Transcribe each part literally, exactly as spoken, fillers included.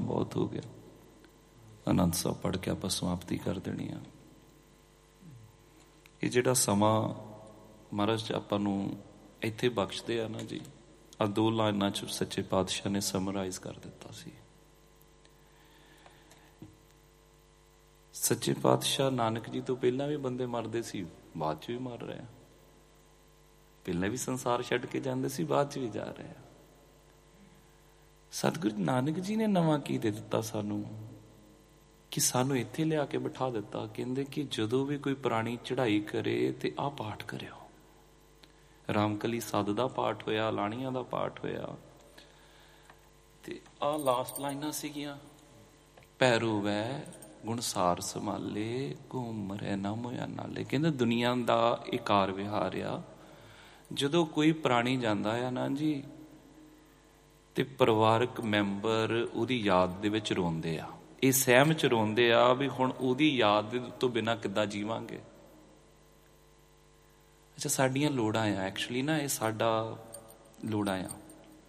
ਬਹੁਤ ਹੋ ਗਿਆ। ਆਨੰਦ ਸਾਹਿਬ ਪੜ੍ਹ ਕੇ ਆਪਾਂ ਸਮਾਪਤੀ ਕਰ ਦੇਣੀ ਆ। ਇਹ ਜਿਹੜਾ ਸਮਾਂ ਮਹਾਰਾਜ ਆਪਾਂ ਨੂੰ ਇੱਥੇ ਬਖਸ਼ਦੇ ਆ ਨਾ ਜੀ, ਆ ਦੋ ਲਾਈਨਾਂ 'ਚ ਸੱਚੇ ਪਾਤਸ਼ਾਹ ਨੇ ਸਮਰਾਈਜ਼ ਕਰ ਦਿੱਤਾ ਸੀ। ਸੱਚੇ ਪਾਤਸ਼ਾਹ ਨਾਨਕ ਜੀ ਤੋਂ ਪਹਿਲਾਂ ਵੀ ਬੰਦੇ ਮਰਦੇ ਸੀ, ਬਾਅਦ 'ਚ ਵੀ ਮਰ ਰਹੇ ਆ। ਪਹਿਲਾਂ ਵੀ ਸੰਸਾਰ ਛੱਡ ਕੇ ਜਾਂਦੇ ਸੀ, ਬਾਅਦ 'ਚ ਵੀ ਜਾ ਰਹੇ ਆ। ਸਤਿਗੁਰੂ ਨਾਨਕ ਜੀ ਨੇ ਨਵਾਂ ਕੀ ਦੇ ਦਿੱਤਾ ਸਾਨੂੰ, ਕਿ ਸਾਨੂੰ ਇੱਥੇ ਲਿਆ ਕੇ ਬਿਠਾ ਦਿੱਤਾ। ਕਹਿੰਦੇ ਕਿ ਜਦੋਂ ਵੀ ਕੋਈ ਪੁਰਾਣੀ ਚੜ੍ਹਾਈ ਕਰੇ ਤੇ ਆਹ ਪਾਠ ਕਰਿਓ। ਰਾਮਕਲੀ ਸੱਦ ਦਾ ਪਾਠ ਹੋਇਆ, ਲਾਣੀਆਂ ਦਾ ਪਾਠ ਹੋਇਆ, ਤੇ ਆਹ ਲਾਸਟ ਲਾਈਨਾਂ ਸੀਗੀਆਂ, ਭੈਰੋ ਵੈ ਗੁਣਸਾਰ ਸੰਭਾਲੇ, ਘੁੰਮ ਰਹਿ ਨਾ ਮੋਇਆ ਨਾਲੇ। ਕਹਿੰਦੇ ਦੁਨੀਆ ਦਾ ਇਹ ਕਾਰ ਵਿਹਾਰ ਆ, ਜਦੋਂ ਕੋਈ ਪ੍ਰਾਣੀ ਜਾਂਦਾ ਆ ਨਾ ਜੀ, ਤੇ ਪਰਿਵਾਰਕ ਮੈਂਬਰ ਉਹਦੀ ਯਾਦ ਦੇ ਵਿੱਚ ਰੋਂਦੇ ਆ, ਇਹ ਸਹਿਮ ਚ ਰੋਂਦੇ ਆ ਵੀ ਹੁਣ ਉਹਦੀ ਯਾਦ ਤੋਂ ਬਿਨਾਂ ਕਿੱਦਾਂ ਜੀਵਾਂਗੇ। ਅੱਛਾ, ਸਾਡੀਆਂ ਲੋੜਾਂ ਆ ਐਕਚੁਅਲੀ ਨਾ, ਇਹ ਸਾਡਾ ਲੋੜਾਂ ਆ।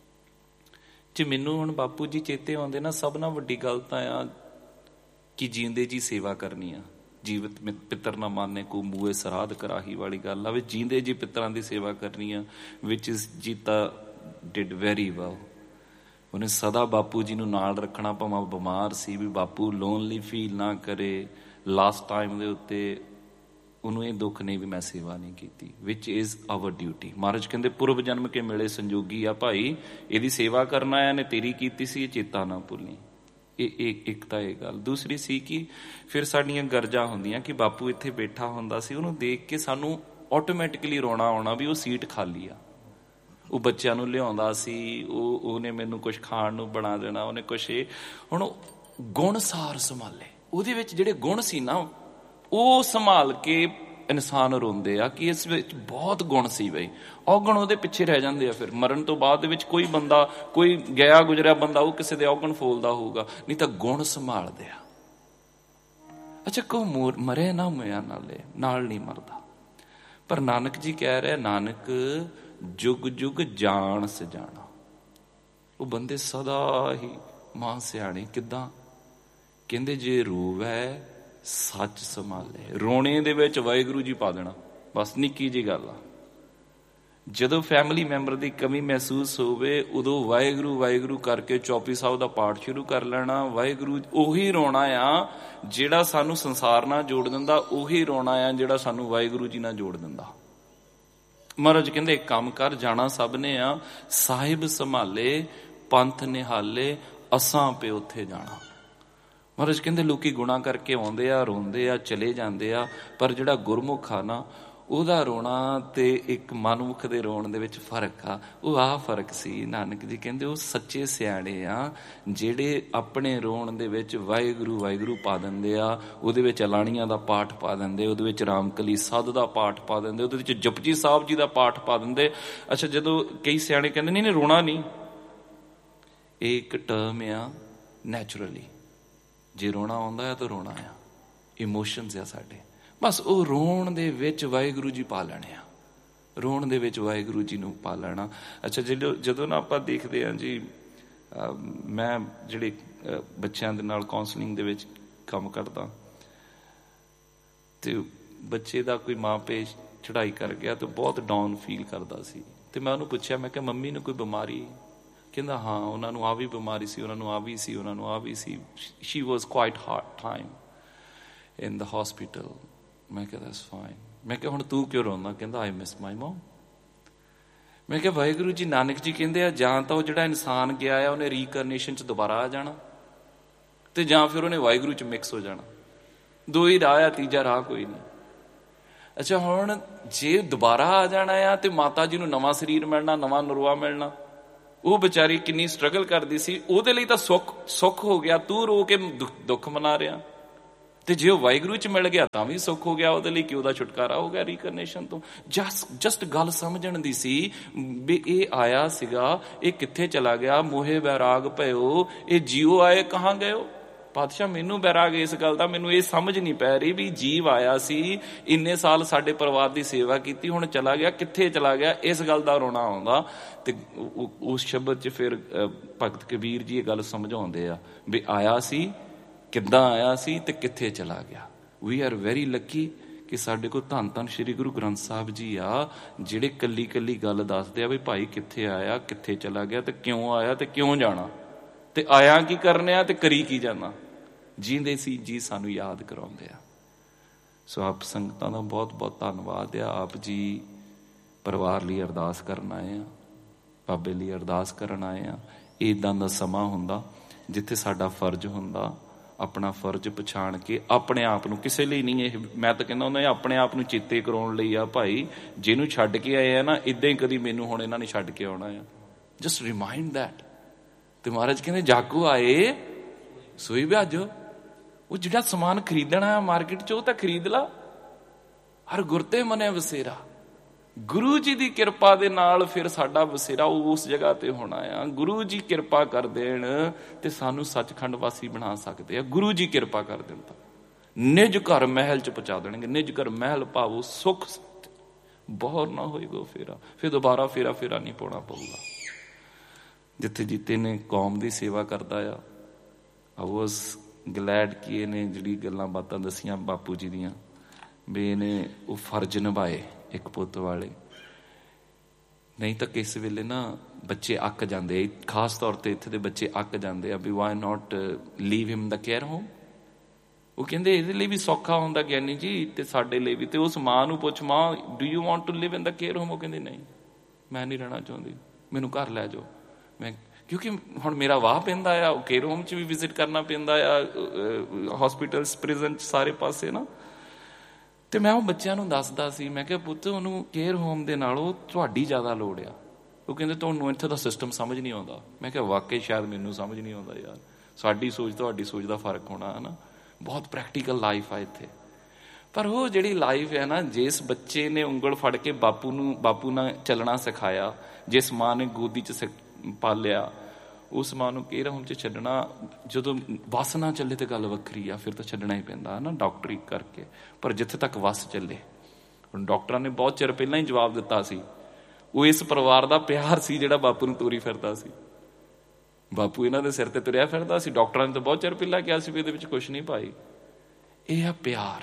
ਜੇ ਮੈਨੂੰ ਹੁਣ ਬਾਪੂ ਜੀ ਚੇਤੇ ਆਉਂਦੇ ਨਾ, ਸਭ ਨਾਲ ਵੱਡੀ ਗੱਲ ਤਾਂ ਆ ਕਿ ਜੀਂਦੇ ਜੀ ਸੇਵਾ ਕਰਨੀ ਆ। ਜੀਵਤ ਪਿੱਤਰ ਨਾ ਮਾਨੇ ਕੋ ਮੂਏ ਸਰਾਧ ਕਰਾਹੀ ਵਾਲੀ ਗੱਲ ਆ ਵੀ ਜੀਂਦੇ ਜੀ ਪਿੱਤਰਾਂ ਦੀ ਸੇਵਾ ਕਰਨੀ ਆ, ਵਿਚ is Jeeta did very well. ਉਹਨੇ ਸਦਾ ਬਾਪੂ ਜੀ ਨੂੰ ਨਾਲ ਰੱਖਣਾ, ਭਾਵੇਂ ਬਿਮਾਰ ਸੀ, ਵੀ ਬਾਪੂ ਲੋਨਲੀ ਫੀਲ ਨਾ ਕਰੇ। ਲਾਸਟ ਟਾਈਮ ਦੇ ਉੱਤੇ ਉਹਨੂੰ ਇਹ ਦੁੱਖ ਨਹੀਂ ਵੀ ਮੈਂ ਸੇਵਾ ਨਹੀਂ ਕੀਤੀ, ਵਿਚ ਇਜ਼ ਆਵਰ ਡਿਊਟੀ। ਮਹਾਰਾਜ ਕਹਿੰਦੇ ਪੁਰਬ ਜਨਮ ਕੇ ਮਿਲੇ ਸੰਜੋਗੀ ਆ ਭਾਈ, ਇਹਦੀ ਸੇਵਾ ਕਰਨਾ ਆ, ਨੇ ਤੇਰੀ ਕੀਤੀ ਸੀ, ਇਹ ਚੇਤਾ ਨਾ ਭੁੱਲੀ। ਇਹ ਇੱਕ ਤਾਂ ਇਹ ਗੱਲ। ਦੂਸਰੀ ਸੀ ਕਿ ਫਿਰ ਸਾਡੀਆਂ ਗਰਜਾਂ ਹੁੰਦੀਆਂ ਕਿ ਬਾਪੂ ਇੱਥੇ ਬੈਠਾ ਹੁੰਦਾ ਸੀ, ਉਹਨੂੰ ਦੇਖ ਕੇ ਸਾਨੂੰ ਆਟੋਮੈਟਿਕਲੀ ਰੋਣਾ ਆਉਣਾ ਵੀ ਉਹ ਸੀਟ ਖਾਲੀ ਆ। ਉਹ ਬੱਚਿਆਂ ਨੂੰ ਲਿਆਉਂਦਾ ਸੀ, ਉਹ ਉਹਨੇ ਮੈਨੂੰ ਕੁਛ ਖਾਣ ਨੂੰ ਬਣਾ ਦੇਣਾ, ਉਹਨੇ ਕੁਛ ਇਹ। ਹੁਣ ਗੁਣ ਸਾਰ ਸੰਭਾਲੇ, ਉਹਦੇ ਵਿੱਚ ਜਿਹੜੇ ਗੁਣ ਸੀ ਨਾ ਉਹ ਸੰਭਾਲ ਕੇ ਇਨਸਾਨ ਰੋਂਦੇ ਆ ਕਿ ਇਸ ਵਿੱਚ ਬਹੁਤ ਗੁਣ ਸੀ ਬਈ। ਔਗਣ ਉਹਦੇ ਪਿੱਛੇ ਰਹਿ ਜਾਂਦੇ ਆ। ਫਿਰ ਮਰਨ ਤੋਂ ਬਾਅਦ ਦੇ ਵਿੱਚ ਕੋਈ ਬੰਦਾ, ਕੋਈ ਗਿਆ ਗੁਜ਼ਰਿਆ ਬੰਦਾ, ਉਹ ਕਿਸੇ ਦੇ ਔਗਣ ਫੋਲਦਾ ਹੋਊਗਾ, ਨਹੀਂ ਤਾਂ ਗੁਣ ਸੰਭਾਲਦੇ ਆ। ਅੱਛਾ, ਕੋ ਮਰੇ ਨਾ ਮੋਇਆ ਨਾਲੇ, ਨਾਲ ਨਹੀਂ ਮਰਦਾ। ਪਰ ਨਾਨਕ ਜੀ ਕਹਿ ਰਿਹਾ, ਨਾਨਕ ਜੁਗ ਜੁਗ ਜਾਣ ਸਜਾਣਾ। ਉਹ ਬੰਦੇ ਸਦਾ ਹੀ ਮਾਂ ਸਿਆਣੇ। ਕਿੱਦਾਂ? ਕਹਿੰਦੇ ਜੇ ਰੋਵੈ ਸੱਚ ਸੰਭਾਲੇ। ਰੋਣੇ ਦੇ ਵਿੱਚ ਵਾਹਿਗੁਰੂ ਜੀ ਪਾ ਦੇਣਾ, ਬਸ ਨਿੱਕੀ ਜਿਹੀ ਗੱਲ ਆ। ਜਦੋਂ ਫੈਮਿਲੀ ਮੈਂਬਰ ਦੀ ਕਮੀ ਮਹਿਸੂਸ ਹੋਵੇ, ਉਦੋਂ ਵਾਹਿਗੁਰੂ ਵਾਹਿਗੁਰੂ ਕਰਕੇ ਚੌਪੀ ਸਾਹਿਬ ਦਾ ਪਾਠ ਸ਼ੁਰੂ ਕਰ ਲੈਣਾ। ਵਾਹਿਗੁਰੂ ਉਹੀ ਰੋਣਾ ਆ ਜਿਹੜਾ ਸਾਨੂੰ ਸੰਸਾਰ ਨਾਲ ਜੋੜ ਦਿੰਦਾ, ਉਹੀ ਰੋਣਾ ਆ ਜਿਹੜਾ ਸਾਨੂੰ ਵਾਹਿਗੁਰੂ ਜੀ ਨਾਲ ਜੋੜ ਦਿੰਦਾ। ਮਹਾਰਾਜ ਕਹਿੰਦੇ ਕੰਮ ਕਰ ਜਾਣਾ ਸਭ ਨੇ ਆ, ਸਾਹਿਬ ਸੰਭਾਲੇ ਪੰਥ ਨਿਹਾਲੇ, ਅਸਾਂ ਪੇ ਉੱਥੇ ਜਾਣਾ। ਮਹਾਰਾਜ ਕਹਿੰਦੇ ਲੋਕੀ ਗੁਨਾਹ ਕਰਕੇ ਆਉਂਦੇ ਆ, ਰੋਂਦੇ ਆ, ਚਲੇ ਜਾਂਦੇ ਆ, ਪਰ ਜਿਹੜਾ ਗੁਰਮੁਖ ਆ ਨਾ, ਉਹਦਾ ਰੋਣਾ ਤੇ ਇੱਕ ਮਨਮੁਖ ਦੇ ਰੋਣ ਦੇ ਵਿੱਚ ਫਰਕ ਆ। ਉਹ ਆਹ ਫਰਕ ਸੀ। ਨਾਨਕ ਜੀ ਕਹਿੰਦੇ ਉਹ ਸੱਚੇ ਸਿਆਣੇ ਆ ਜਿਹੜੇ ਆਪਣੇ ਰੋਣ ਦੇ ਵਿੱਚ ਵਾਹਿਗੁਰੂ ਵਾਹਿਗੁਰੂ ਪਾ ਦਿੰਦੇ ਆ, ਉਹਦੇ ਵਿੱਚ ਅਲਾਣੀਆਂ ਦਾ ਪਾਠ ਪਾ ਦਿੰਦੇ, ਉਹਦੇ ਵਿੱਚ ਰਾਮਕਲੀ ਸੱਧ ਦਾ ਪਾਠ ਪਾ ਦਿੰਦੇ, ਉਹਦੇ ਵਿੱਚ ਜਪਜੀ ਸਾਹਿਬ ਜੀ ਦਾ ਪਾਠ ਪਾ ਦਿੰਦੇ। ਅੱਛਾ, ਜਦੋਂ ਕਈ ਸਿਆਣੇ ਕਹਿੰਦੇ ਨਹੀਂ ਨਹੀਂ ਰੋਣਾ ਨਹੀਂ, ਇਹ ਇੱਕ ਟਰਮ ਆ ਨੈਚੁਰਲੀ। ਜੇ ਰੋਣਾ ਆਉਂਦਾ ਆ ਤਾਂ ਰੋਣਾ ਆ, ਇਮੋਸ਼ਨਸ ਆ ਸਾਡੇ। ਬਸ ਉਹ ਰੋਣ ਦੇ ਵਿੱਚ ਵਾਹਿਗੁਰੂ ਜੀ ਪਾ ਲੈਣੇ ਆ, ਰੋਣ ਦੇ ਵਿੱਚ ਵਾਹਿਗੁਰੂ ਜੀ ਨੂੰ ਪਾ ਲੈਣਾ। ਅੱਛਾ, ਜਦੋਂ ਜਦੋਂ ਨਾ ਆਪਾਂ ਦੇਖਦੇ ਹਾਂ ਜੀ, ਮੈਂ ਜਿਹੜੇ ਬੱਚਿਆਂ ਦੇ ਨਾਲ ਕਾਉਂਸਲਿੰਗ ਦੇ ਵਿੱਚ ਕੰਮ ਕਰਦਾ, ਤੇ ਬੱਚੇ ਦਾ ਕੋਈ ਮਾਂ ਪਿਓ ਚੜ੍ਹਾਈ ਕਰ ਗਿਆ ਤੇ ਬਹੁਤ ਡਾਊਨ ਫੀਲ ਕਰਦਾ ਸੀ। ਤੇ ਮੈਂ ਉਹਨੂੰ ਪੁੱਛਿਆ, ਮੈਂ ਕਿਹਾ ਮੰਮੀ ਨੂੰ ਕੋਈ ਬਿਮਾਰੀ? ਕਹਿੰਦਾ ਹਾਂ, ਉਹਨਾਂ ਨੂੰ ਆਹ ਵੀ ਬਿਮਾਰੀ ਸੀ, ਉਹਨਾਂ ਨੂੰ ਆਹ ਵੀ ਸੀ, ਉਹਨਾਂ ਨੂੰ ਆਹ ਵੀ ਸੀ। ਸ਼ੀ ਵਾਜ਼ quite hard time in the hospital. ਮੈਂ ਕਿਹਾ ਦੈਟਸ ਫਾਈਨ। ਮੈਂ ਕਿਹਾ ਹੁਣ ਤੂੰ ਕਿਉਂ ਰੋਂਦਾ? ਕਹਿੰਦਾ ਆਈ ਮਿਸ ਮਾਈ ਮਮ। ਮੈਂ ਕਿਹਾ ਵਾਹਿਗੁਰੂ ਜੀ ਨਾਨਕ ਜੀ ਕਹਿੰਦੇ ਆ, ਜਾਂ ਤਾਂ ਉਹ ਜਿਹੜਾ ਇਨਸਾਨ ਗਿਆ ਆ ਉਹਨੇ ਰੀਕਰਨੇਸ਼ਨ ਚ ਦੁਬਾਰਾ ਆ ਜਾਣਾ, ਤੇ ਜਾਂ ਫਿਰ ਉਹਨੇ ਵਾਹਿਗੁਰੂ ਚ ਮਿਕਸ ਹੋ ਜਾਣਾ। ਦੋ ਹੀ ਰਾਹ ਆ, ਤੀਜਾ ਰਾਹ ਕੋਈ ਨਹੀਂ। ਅੱਛਾ, ਹੁਣ ਜੇ ਦੁਬਾਰਾ ਆ ਜਾਣਾ ਆ ਤੇ ਮਾਤਾ ਜੀ ਨੂੰ ਨਵਾਂ ਸਰੀਰ ਮਿਲਣਾ, ਨਵਾਂ ਨਰਵਾ ਮਿਲਣਾ। ਉਹ ਵਿਚਾਰੀ ਕਿੰਨੀ ਸਟਰਗਲ ਕਰਦੀ ਸੀ, ਉਹਦੇ ਲਈ ਤਾਂ ਸੁੱਖ ਸੁੱਖ ਹੋ ਗਿਆ, ਤੂੰ ਰੋ ਕੇ ਦੁੱਖ ਮਨਾ ਰਿਹਾ। ਤੇ ਜੇ ਉਹ ਵਾਹਿਗੁਰੂ ਚ ਮਿਲ ਗਿਆ ਤਾਂ ਵੀ ਸੁੱਖ ਹੋ ਗਿਆ ਉਹਦੇ ਲਈ, ਕਿ ਉਹਦਾ ਛੁਟਕਾਰਾ ਹੋ ਗਿਆ ਰੀਕਰਨੇਸ਼ਨ ਤੋਂ। ਜਸਟ ਜਸਟ ਗੱਲ ਸਮਝਣ ਦੀ ਸੀ ਵੀ ਇਹ ਆਇਆ ਸੀਗਾ, ਇਹ ਕਿੱਥੇ ਚਲਾ ਗਿਆ, ਮੋਹੇ ਵੈਰਾਗ ਭਇਓ, ਇਹ ਜੀਓ ਆਏ ਕਹਾਂ ਗਇਓ। ਪਾਤਸ਼ਾਹ ਮੈਨੂੰ ਬੈਰਾਗ ਇਸ ਗੱਲ ਦਾ, ਮੈਨੂੰ ਇਹ ਸਮਝ ਨਹੀਂ ਪੈ ਰਹੀ ਵੀ ਜੀਵ ਆਇਆ ਸੀ, ਇੰਨੇ ਸਾਲ ਸਾਡੇ ਪਰਿਵਾਰ ਦੀ ਸੇਵਾ ਕੀਤੀ, ਹੁਣ ਚਲਾ ਗਿਆ, ਕਿੱਥੇ ਚਲਾ ਗਿਆ, ਇਸ ਗੱਲ ਦਾ ਰੋਣਾ ਆਉਂਦਾ। ਤੇ ਉਸ ਸ਼ਬਦ 'ਚ ਫਿਰ ਭਗਤ ਕਬੀਰ ਜੀ ਇਹ ਗੱਲ ਸਮਝਾਉਂਦੇ ਆ ਵੀ ਆਇਆ ਸੀ, ਕਿੱਦਾਂ ਆਇਆ ਸੀ ਤੇ ਕਿੱਥੇ ਚਲਾ ਗਿਆ। ਵੀ ਆਰ ਵੈਰੀ ਲੱਕੀ ਕਿ ਸਾਡੇ ਕੋਲ ਧੰਨ ਧੰਨ ਸ਼੍ਰੀ ਗੁਰੂ ਗ੍ਰੰਥ ਸਾਹਿਬ ਜੀ ਆ, ਜਿਹੜੇ ਕੱਲੀ ਕੱਲੀ ਗੱਲ ਦੱਸਦੇ ਆ ਵੀ ਭਾਈ ਕਿੱਥੇ ਆਇਆ, ਕਿੱਥੇ ਚਲਾ ਗਿਆ, ਤੇ ਕਿਉਂ ਆਇਆ ਤੇ ਕਿਉਂ ਜਾਣਾ, ਤੇ ਆਇਆ ਕੀ ਕਰਨੇ ਆ ਤੇ ਕਰੀ ਕੀ ਜਾਣਾ। ਜੀਂਦੇ ਸੀ ਜੀ ਸਾਨੂੰ ਯਾਦ ਕਰਾਉਂਦੇ ਆ। ਸੋ ਆਪ ਸੰਗਤਾਂ ਦਾ ਬਹੁਤ ਬਹੁਤ ਧੰਨਵਾਦ ਆ। ਆਪ ਜੀ ਪਰਿਵਾਰ ਲਈ ਅਰਦਾਸ ਕਰਨ ਆਏ ਆ, ਬਾਬੇ ਲਈ ਅਰਦਾਸ ਕਰਨ ਆਏ ਆ। ਇੱਦਾਂ ਦਾ ਸਮਾਂ ਹੁੰਦਾ ਜਿੱਥੇ ਸਾਡਾ ਫਰਜ਼ ਹੁੰਦਾ ਆਪਣਾ ਫਰਜ਼ ਪਛਾਣ ਕੇ ਆਪਣੇ ਆਪ ਨੂੰ, ਕਿਸੇ ਲਈ ਨਹੀਂ ਇਹ, ਮੈਂ ਤਾਂ ਕਹਿੰਦਾ ਹੁੰਦਾ ਆਪਣੇ ਆਪ ਨੂੰ ਚੇਤੇ ਕਰਾਉਣ ਲਈ ਆ। ਭਾਈ ਜਿਹਨੂੰ ਛੱਡ ਕੇ ਆਏ ਆ ਨਾ, ਇੱਦਾਂ ਹੀ ਕਦੀ ਮੈਨੂੰ ਹੁਣ ਇਹਨਾਂ ਨੇ ਛੱਡ ਕੇ ਆਉਣਾ ਆ। Just remind that. ਤੇ ਮਹਾਰਾਜ ਕਹਿੰਦੇ ਜਾਗੋ ਆਏ ਸੋਈ ਵਿਆਜੋ। ਉਹ ਜਿਹੜਾ ਸਮਾਨ ਖਰੀਦਣਾ ਆ ਮਾਰਕੀਟ 'ਚ ਉਹ ਤਾਂ ਖਰੀਦ ਲਾ। ਹਰ ਗੁਰ ਤੇ ਮਨੇ ਵਸੇਰਾ। ਗੁਰੂ ਜੀ ਦੀ ਕਿਰਪਾ ਦੇ ਨਾਲ ਫਿਰ ਸਾਡਾ ਵਸੇਰਾ ਉਸ ਜਗ੍ਹਾ ਤੇ ਹੋਣਾ ਆ। ਗੁਰੂ ਜੀ ਕਿਰਪਾ ਕਰ ਦੇਣ ਤੇ ਸਾਨੂੰ ਸੱਚਖੰਡ ਵਾਸੀ ਬਣਾ ਸਕਦੇ ਆ। ਗੁਰੂ ਜੀ ਕਿਰਪਾ ਕਰ ਦੇਣ ਤਾਂ ਨਿਜ ਘਰ ਮਹਿਲ 'ਚ ਪਹੁੰਚਾ ਦੇਣਗੇ। ਨਿਜ ਘਰ ਮਹਿਲ ਭਾਵੋ ਸੁੱਖ ਬਹੁਰ ਨਾ ਹੋਏਗਾ ਫੇਰਾ। ਫਿਰ ਦੁਬਾਰਾ ਫੇਰਾ ਫੇਰਾ ਨਹੀਂ ਪਾਉਣਾ ਪਊਗਾ। ਜਿੱਥੇ ਜੀਤੇ ਨੇ ਕੌਮ ਦੀ ਸੇਵਾ ਕਰਦਾ ਆ। ਆਈ ਵਾਜ਼ ਗਲੈਡ ਕਿ ਇਹਨੇ ਜਿਹੜੀ ਗੱਲਾਂ ਬਾਤਾਂ ਦੱਸੀਆਂ ਬਾਪੂ ਜੀ ਦੀਆਂ, ਵੀ ਇਹਨੇ ਉਹ ਫਰਜ਼ ਨਿਭਾਏ ਇੱਕ ਪੁੱਤ ਵਾਲੇ। ਨਹੀਂ ਤਾਂ ਕਿਸ ਵੇਲੇ ਨਾ ਬੱਚੇ ਅੱਕ ਜਾਂਦੇ, ਖਾਸ ਤੌਰ ਤੇ ਇੱਥੇ ਦੇ ਬੱਚੇ ਅੱਕ ਜਾਂਦੇ ਆ ਵੀ ਵਾਈ ਨੋਟ ਲੀਵ ਹਿਮ ਦਾ ਕੇਅਰ ਹੋਮ। ਉਹ ਕਹਿੰਦੇ ਇਹਦੇ ਲਈ ਵੀ ਸੌਖਾ ਹੁੰਦਾ ਗਿਆਨੀ ਜੀ ਤੇ ਸਾਡੇ ਲਈ ਵੀ। ਤੇ ਉਸ ਮਾਂ ਨੂੰ ਪੁੱਛ, ਮਾਂ do you want to Liv in the care home? ਉਹ ਕਹਿੰਦੀ ਨਹੀਂ, ਮੈਂ ਨਹੀਂ ਰਹਿਣਾ ਚਾਹੁੰਦੀ, ਮੈਨੂੰ ਘਰ ਲੈ ਜਾਓ। ਮੈਂ ਕਿਉਂਕਿ ਹੁਣ ਮੇਰਾ ਵਾਹ ਪੈਂਦਾ ਆ, ਉਹ ਕੇਅਰ ਹੋਮ 'ਚ ਵੀ ਵਿਜ਼ਿਟ ਕਰਨਾ ਪੈਂਦਾ ਆ, ਹੌਸਪੀਟਲਸ, ਪ੍ਰਿਜ਼ਨ 'ਚ, ਸਾਰੇ ਪਾਸੇ ਨਾ। ਤੇ ਮੈਂ ਉਹ ਬੱਚਿਆਂ ਨੂੰ ਦੱਸਦਾ ਸੀ, ਮੈਂ ਕਿਹਾ ਪੁੱਤ ਉਹਨੂੰ ਕੇਅਰ ਹੋਮ ਦੇ ਨਾਲੋਂ ਤੁਹਾਡੀ ਜ਼ਿਆਦਾ ਲੋੜ ਆ। ਉਹ ਕਹਿੰਦੇ ਤੁਹਾਨੂੰ ਇੱਥੇ ਦਾ ਸਿਸਟਮ ਸਮਝ ਨਹੀਂ ਆਉਂਦਾ। ਮੈਂ ਕਿਹਾ ਵਾਕਈ ਸ਼ਾਇਦ ਮੈਨੂੰ ਸਮਝ ਨਹੀਂ ਆਉਂਦਾ ਯਾਰ। ਸਾਡੀ ਸੋਚ ਤੁਹਾਡੀ ਸੋਚ ਦਾ ਫਰਕ ਹੋਣਾ ਹੈ ਨਾ। ਬਹੁਤ ਪ੍ਰੈਕਟੀਕਲ ਲਾਈਫ ਆ ਇੱਥੇ। ਪਰ ਉਹ ਜਿਹੜੀ ਲਾਈਫ ਹੈ ਨਾ, ਜਿਸ ਬੱਚੇ ਨੇ ਉਂਗਲ ਫੜ ਕੇ ਬਾਪੂ ਨੂੰ ਬਾਪੂ ਨਾਲ ਚੱਲਣਾ ਸਿਖਾਇਆ, ਜਿਸ ਮਾਂ ਨੇ ਗੋਦੀ 'ਚ ਸਿ ਪਾਲਿਆ, ਉਸ ਮਾਂ ਨੂੰ ਕੇਅਰ ਹੋਮ 'ਚ ਛੱਡਣਾ, ਜਦੋਂ ਵੱਸ ਨਾ ਚੱਲੇ ਤੇ ਗੱਲ ਵੱਖਰੀ ਆ, ਫਿਰ ਤਾਂ ਛੱਡਣਾ ਹੀ ਪੈਂਦਾ ਹੈ ਨਾ ਡਾਕਟਰੀ ਕਰਕੇ। ਪਰ ਜਿੱਥੇ ਤੱਕ ਵੱਸ ਚੱਲੇ, ਹੁਣ ਡਾਕਟਰਾਂ ਨੇ ਬਹੁਤ ਚਿਰ ਪਹਿਲਾਂ ਹੀ ਜਵਾਬ ਦਿੱਤਾ ਸੀ। ਉਹ ਇਸ ਪਰਿਵਾਰ ਦਾ ਪਿਆਰ ਸੀ ਜਿਹੜਾ ਬਾਪੂ ਨੂੰ ਤੋਰੀ ਫਿਰਦਾ ਸੀ। ਬਾਪੂ ਇਹਨਾਂ ਦੇ ਸਿਰ ਤੇ ਤੁਰਿਆ ਫਿਰਦਾ ਸੀ। ਡਾਕਟਰਾਂ ਨੇ ਤਾਂ ਬਹੁਤ ਚਿਰ ਪਹਿਲਾਂ ਕਿਹਾ ਸੀ ਵੀ ਇਹਦੇ ਵਿੱਚ ਕੁਛ ਨਹੀਂ ਭਾਈ। ਇਹ ਆ ਪਿਆਰ।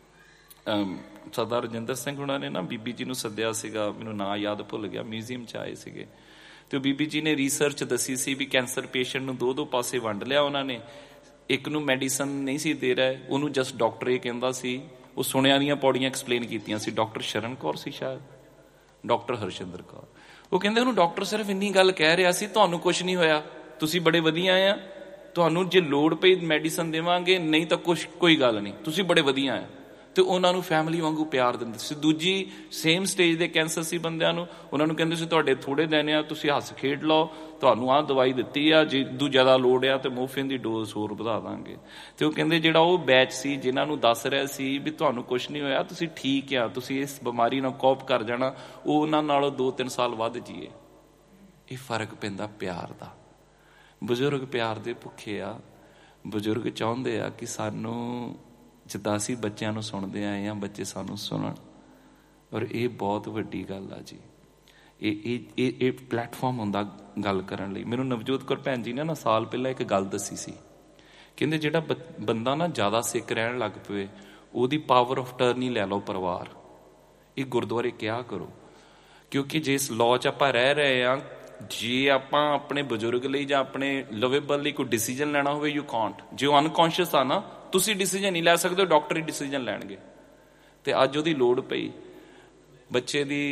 ਸਰਦਾਰ ਰਜਿੰਦਰ ਸਿੰਘ ਹੁਣਾਂ ਨੇ ਨਾ ਬੀਬੀ ਜੀ ਨੂੰ ਸੱਦਿਆ ਸੀਗਾ, ਮੈਨੂੰ ਨਾਂ ਯਾਦ ਭੁੱਲ ਗਿਆ, ਮਿਊਜ਼ੀਅਮ 'ਚ ਆਏ ਸੀਗੇ। ਤੇ ਉਹ ਬੀਬੀ ਜੀ ਨੇ ਰਿਸਰਚ ਦੱਸੀ ਸੀ ਵੀ ਕੈਂਸਰ ਪੇਸ਼ੈਂਟ ਨੂੰ ਦੋ ਦੋ ਪਾਸੇ ਵੰਡ ਲਿਆ ਉਹਨਾਂ ਨੇ। ਇੱਕ ਨੂੰ ਮੈਡੀਸਨ ਨਹੀਂ ਸੀ ਦੇ ਰਿਹਾ, ਉਹਨੂੰ ਜਸਟ ਡਾਕਟਰ ਇਹ ਕਹਿੰਦਾ ਸੀ, ਉਹ ਸੁਣਿਆ ਦੀਆਂ ਪੌੜੀਆਂ ਐਕਸਪਲੇਨ ਕੀਤੀਆਂ ਸੀ। ਡਾਕਟਰ ਸ਼ਰਨ ਕੌਰ ਸੀ ਸ਼ਾਇਦ, ਡਾਕਟਰ ਹਰਸ਼ਿੰਦਰ ਕੌਰ। ਉਹ ਕਹਿੰਦੇ ਉਹਨੂੰ ਡਾਕਟਰ ਸਿਰਫ ਇੰਨੀ ਗੱਲ ਕਹਿ ਰਿਹਾ ਸੀ, ਤੁਹਾਨੂੰ ਕੁਛ ਨਹੀਂ ਹੋਇਆ, ਤੁਸੀਂ ਬੜੇ ਵਧੀਆ ਆ, ਤੁਹਾਨੂੰ ਜੇ ਲੋੜ ਪਈ ਮੈਡੀਸਨ ਦੇਵਾਂਗੇ, ਨਹੀਂ ਤਾਂ ਕੁਛ ਕੋਈ ਗੱਲ ਨਹੀਂ, ਤੁਸੀਂ ਬੜੇ ਵਧੀਆ ਆ। ਤੇ ਉਹਨਾਂ ਨੂੰ ਫੈਮਿਲੀ ਵਾਂਗੂ ਪਿਆਰ ਦਿੰਦੇ ਸੀ। ਦੂਜੀ ਸੇਮ ਸਟੇਜ ਦੇ ਕੈਂਸਰ ਸੀ ਬੰਦਿਆਂ ਨੂੰ, ਉਹਨਾਂ ਨੂੰ ਕਹਿੰਦੇ ਸੀ ਤੁਹਾਡੇ ਥੋੜੇ ਦਿਨ ਆ, ਤੁਸੀਂ ਹੱਸ ਖੇਡ ਲਓ, ਤੁਹਾਨੂੰ ਆਹ ਦਵਾਈ ਦਿੱਤੀ ਆ, ਜੇ ਦੂ ਜ਼ਿਆਦਾ ਲੋੜ ਆ ਤੇ ਮੋਰਫਿਨ ਦੀ ਡੋਜ਼ ਹੋਰ ਵਧਾ ਦਾਂਗੇ। ਤੇ ਉਹ ਕਹਿੰਦੇ ਜਿਹੜਾ ਉਹ ਬੈਚ ਸੀ ਜਿਨ੍ਹਾਂ ਨੂੰ ਦੱਸ ਰਿਹਾ ਸੀ ਵੀ ਤੁਹਾਨੂੰ ਕੁਛ ਨਹੀਂ ਹੋਇਆ, ਤੁਸੀਂ ਠੀਕ ਆ, ਤੁਸੀਂ ਇਸ ਬਿਮਾਰੀ ਨਾਲ ਕੋਪ ਕਰ ਜਾਣਾ, ਉਹ ਉਹਨਾਂ ਨਾਲੋਂ ਦੋ ਤਿੰਨ ਸਾਲ ਵੱਧ ਜੀਏ। ਇਹ ਫਰਕ ਪੈਂਦਾ ਪਿਆਰ ਦਾ। ਬਜ਼ੁਰਗ ਪਿਆਰ ਦੇ ਭੁੱਖੇ ਆ। ਬਜ਼ੁਰਗ ਚਾਹੁੰਦੇ ਆ ਕਿ ਸਾਨੂੰ, ਜਿੱਦਾਂ ਅਸੀਂ ਬੱਚਿਆਂ ਨੂੰ ਸੁਣਦੇ ਆਏ ਹਾਂ, ਬੱਚੇ ਸਾਨੂੰ ਸੁਣਨ। ਔਰ ਇਹ ਬਹੁਤ ਵੱਡੀ ਗੱਲ ਆ ਜੀ। ਇਹ ਇਹ ਇਹ ਪਲੇਟਫਾਰਮ ਹੁੰਦਾ ਗੱਲ ਕਰਨ ਲਈ। ਮੈਨੂੰ ਨਵਜੋਤ ਕੌਰ ਭੈਣ ਜੀ ਨੇ ਨਾ ਸਾਲ ਪਹਿਲਾਂ ਇੱਕ ਗੱਲ ਦੱਸੀ ਸੀ। ਕਹਿੰਦੇ ਜਿਹੜਾ ਬ ਬੰਦਾ ਨਾ ਜ਼ਿਆਦਾ ਸਿੱਖ ਰਹਿਣ ਲੱਗ ਪਵੇ, ਉਹਦੀ ਪਾਵਰ ਆਫ ਟਰਨੀ ਲੈ ਲਓ ਪਰਿਵਾਰ। ਇਹ ਗੁਰਦੁਆਰੇ ਕਿਹਾ ਕਰੋ, ਕਿਉਂਕਿ ਜੇ ਇਸ ਲਾਅ 'ਚ ਆਪਾਂ ਰਹਿ ਰਹੇ ਹਾਂ, ਜੇ ਆਪਾਂ ਆਪਣੇ ਬਜ਼ੁਰਗ ਲਈ ਜਾਂ ਆਪਣੇ ਲਵੇਬਲ ਲਈ ਕੋਈ ਡਿਸੀਜ਼ਨ ਲੈਣਾ ਹੋਵੇ, ਯੂ ਕਾਂਟ। ਜੇ ਉਹ ਅਨਕੌਂਸ਼ੀਅਸ ਆ ਨਾ, ਤੁਸੀਂ ਡਿਸੀਜ਼ਨ ਨਹੀਂ ਲੈ ਸਕਦੇ, ਡਾਕਟਰ ਹੀ ਡਿਸੀਜ਼ਨ ਲੈਣਗੇ। ਤੇ ਅੱਜ ਉਹਦੀ ਲੋੜ ਪਈ, ਬੱਚੇ ਦੀ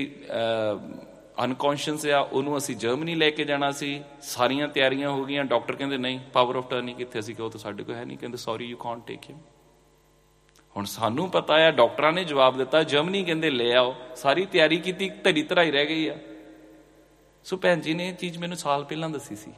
ਅਨਕੌਂਸ਼ੀਅਸ ਆ, ਉਹਨੂੰ ਅਸੀਂ ਜਰਮਨੀ ਲੈ ਕੇ ਜਾਣਾ ਸੀ, ਸਾਰੀਆਂ ਤਿਆਰੀਆਂ ਹੋ ਗਈਆਂ, ਡਾਕਟਰ ਕਹਿੰਦੇ ਨਹੀਂ, ਪਾਵਰ ਆਫ ਟਰਨੀ ਕਿੱਥੇ? ਅਸੀਂ ਕਿਹਾ ਤਾਂ ਸਾਡੇ ਕੋਲ ਹੈ ਨਹੀਂ। ਕਹਿੰਦੇ ਸੌਰੀ ਯੂ ਕਾਂਟ ਟੇਕ ਹਿਮ। ਹੁਣ ਸਾਨੂੰ ਪਤਾ ਆ, ਡਾਕਟਰਾਂ ਨੇ ਜਵਾਬ ਦਿੱਤਾ, ਜਰਮਨੀ ਕਹਿੰਦੇ ਲੈ ਆਓ, ਸਾਰੀ ਤਿਆਰੀ ਕੀਤੀ, ਧਰੀ ਧਰਾਈ ਰਹਿ ਗਈ ਆ। ਸੋ ਭੈਣ ਜੀ ਨੇ ਇਹ ਚੀਜ਼ ਮੈਨੂੰ ਸਾਲ ਪਹਿਲਾਂ ਦੱਸੀ ਸੀ।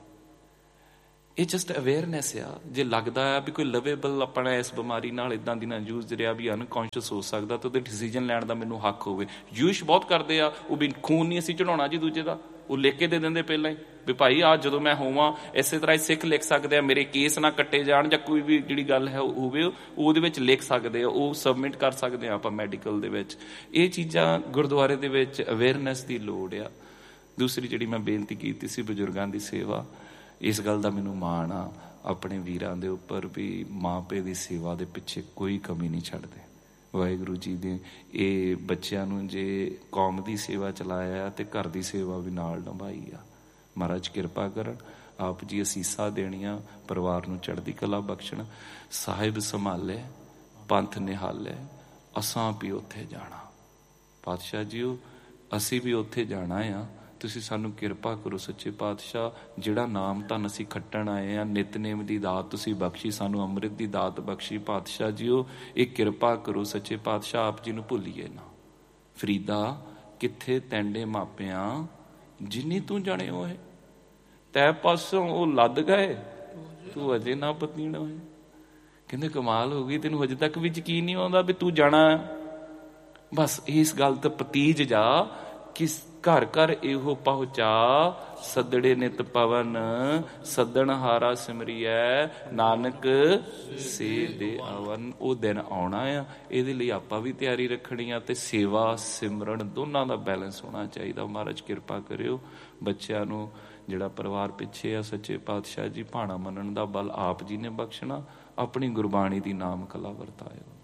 ਇਹ ਜਸਟ ਅਵੇਅਰਨੈਸ ਆ। ਜੇ ਲੱਗਦਾ ਆ ਵੀ ਕੋਈ ਲਵੇਬਲ ਆਪਣਾ ਇਸ ਬਿਮਾਰੀ ਨਾਲ ਇੱਦਾਂ ਦੀ ਨਾ ਜੂਝ ਰਿਹਾ, ਵੀ ਅਨਕੌਂਸ਼ੀਅਸ ਹੋ ਸਕਦਾ, ਤਾਂ ਉਹਦੇ ਡਿਸੀਜ਼ਨ ਲੈਣ ਦਾ ਮੈਨੂੰ ਹੱਕ ਹੋਵੇ। ਯੂਸ਼ ਬਹੁਤ ਕਰਦੇ ਆ, ਉਹ ਵੀ ਖੂਨ ਨਹੀਂ ਅਸੀਂ ਚੜਾਉਣਾ ਜੀ ਦੂਜੇ ਦਾ, ਉਹ ਲਿਖ ਕੇ ਦੇ ਦਿੰਦੇ ਪਹਿਲਾਂ ਹੀ। ਵੀ ਭਾਈ ਆ ਜਦੋਂ ਮੈਂ ਹੋਵਾਂ ਇਸੇ ਤਰ੍ਹਾਂ ਹੀ ਸਿੱਖ ਲਿਖ ਸਕਦੇ ਆ, ਮੇਰੇ ਕੇਸ ਨਾ ਕੱਟੇ ਜਾਣ ਜਾਂ ਕੋਈ ਵੀ ਜਿਹੜੀ ਗੱਲ ਹੈ ਹੋਵੇ ਉਹਦੇ ਵਿੱਚ ਲਿਖ ਸਕਦੇ ਆ, ਉਹ ਸਬਮਿਟ ਕਰ ਸਕਦੇ ਆ ਆਪਾਂ ਮੈਡੀਕਲ ਦੇ ਵਿੱਚ। ਇਹ ਚੀਜ਼ਾਂ ਗੁਰਦੁਆਰੇ ਦੇ ਵਿੱਚ ਅਵੇਅਰਨੈਸ ਦੀ ਲੋੜ ਆ। ਦੂਸਰੀ ਜਿਹੜੀ ਮੈਂ ਬੇਨਤੀ ਕੀਤੀ ਸੀ ਬਜ਼ੁਰਗਾਂ ਦੀ ਸੇਵਾ, ਇਸ ਗੱਲ ਦਾ ਮੈਨੂੰ ਮਾਣ ਆ ਆਪਣੇ ਵੀਰਾਂ ਦੇ ਉੱਪਰ ਵੀ ਮਾਂ ਪਿਓ ਦੀ ਸੇਵਾ ਦੇ ਪਿੱਛੇ ਕੋਈ ਕਮੀ ਨਹੀਂ ਛੱਡਦੇ। ਵਾਹਿਗੁਰੂ ਜੀ ਦੇ ਇਹ ਬੱਚਿਆਂ ਨੂੰ ਜੇ ਕੌਮ ਦੀ ਸੇਵਾ ਚਲਾਇਆ ਤੇ ਘਰ ਦੀ ਸੇਵਾ ਵੀ ਨਾਲ ਨਿਭਾਈ ਆ। ਮਹਾਰਾਜ ਕਿਰਪਾ ਕਰਨ, ਆਪ ਜੀ ਅਸੀਸਾਂ ਦੇਣੀਆਂ, ਪਰਿਵਾਰ ਨੂੰ ਚੜ੍ਹਦੀ ਕਲਾ ਬਖਸ਼ਣ। ਸਾਹਿਬ ਸੰਭਾਲੇ, ਪੰਥ ਨਿਹਾਲੇ, ਅਸਾਂ ਵੀ ਉੱਥੇ ਜਾਣਾ। ਪਾਤਸ਼ਾਹ ਜੀਓ ਅਸੀਂ ਵੀ ਉੱਥੇ ਜਾਣਾ ਆ, ਤੁਸੀਂ ਸਾਨੂੰ ਕਿਰਪਾ ਕਰੋ ਸੱਚੇ ਪਾਤਸ਼ਾਹ। ਜਿਹੜਾ ਨਾਮ ਧਨ ਅਸੀਂ ਖੱਟਣ ਆਏ ਆ, ਨਿਤਨੇਮ ਦੀ ਦਾਤ ਤੁਸੀਂ ਬਖਸ਼ੀ, ਸਾਨੂੰ ਅੰਮ੍ਰਿਤ ਦੀ ਦਾਤ ਬਖਸ਼ੀ। ਪਾਤਸ਼ਾਹ ਜੀਓ ਇਹ ਕਿਰਪਾ ਕਰੋ ਸੱਚੇ ਪਾਤਸ਼ਾਹ, ਆਪ ਜੀ ਨੂੰ ਭੁੱਲੀਏ ਨਾ। ਫਰੀਦਾ ਕਿੱਥੇ ਤੈਂਡੇ ਮਾਪਿਆਂ ਜਿੰਨੀ ਤੂੰ ਜਾਣੇ ਹੋਏ, ਤੈ ਪਾਸੋਂ ਉਹ ਲੱਦ ਗਏ ਤੂੰ ਅਜੇ ਨਾ ਪਤੀਣਾ ਹੋਏ। ਕਹਿੰਦੇ ਕਮਾਲ ਹੋ ਗਈ, ਤੈਨੂੰ ਅਜੇ ਤੱਕ ਵੀ ਯਕੀਨ ਨਹੀਂ ਆਉਂਦਾ ਵੀ ਤੂੰ ਜਾਣਾ। ਬਸ ਇਸ ਗੱਲ ਤੇ ਪਤੀਜ ਜਾ ਕਿ ਘਰ ਘਰ ਇਹੋ ਪਹੁੰਚਾ, ਸੱਦੜੇ ਨਿਤ ਪਵਨ ਸੱਦਣ ਹਾਰਾ ਸਿਮਰੀਐ, ਨਾਨਕ ਸੇ ਦੇ ਆਵਨ। ਉਹ ਦਿਨ ਆਉਣਾ ਆ, ਇਹਦੇ ਲਈ ਆਪਾਂ ਵੀ ਤਿਆਰੀ ਰੱਖਣੀ ਆ ਤੇ ਸੇਵਾ ਸਿਮਰਨ ਦੋਨਾਂ ਦਾ ਬੈਲੈਂਸ ਹੋਣਾ ਚਾਹੀਦਾ। ਮਹਾਰਾਜ ਕਿਰਪਾ ਕਰਿਓ ਬੱਚਿਆਂ ਨੂੰ, ਜਿਹੜਾ ਪਰਿਵਾਰ ਪਿੱਛੇ ਆ ਸੱਚੇ ਪਾਤਸ਼ਾਹ ਜੀ ਭਾਣਾ ਮੰਨਣ ਦਾ ਬਲ ਆਪ ਜੀ ਨੇ ਬਖਸ਼ਣਾ, ਆਪਣੀ ਗੁਰਬਾਣੀ ਦੀ ਨਾਮ ਕਲਾ ਵਰਤਾਇਓ।